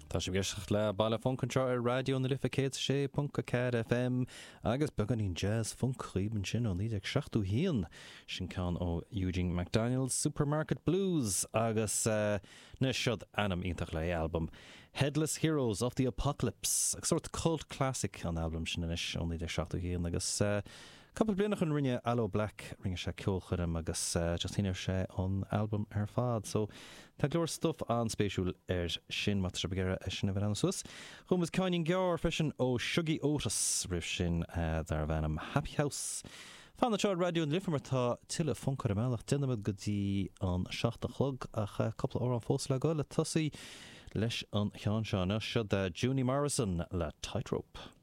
Tá sé bhgeirseach le bailla funcantrá ar radio na lifa sé punca cad FM agus beganín jazz funkríban sin ó 16 híon sin can ó Eugene McDaniel's Supermarket Blues agus na siod anam ítach le album Headless Heroes of the Apocalypse, ag sort cult classic an album sin inis ó 16 híon agus couple blianach an rinne Aloe Black ringe sé ceolchadam agus just hinir sé an album ar fad. So tá glór stuff an spéisiúil sin mat begéire sin a bheit an sus. Chum is cáin gear fesin ó Shuggy Otis rih sin dar bhenam Happy House. Fan na radio an lifa martá tiile funkar meach dinamid gotí an 16 chlog ach couple ó an fós le go le tosaí leis an chean seánna siad Juni Morrison le Tightrope.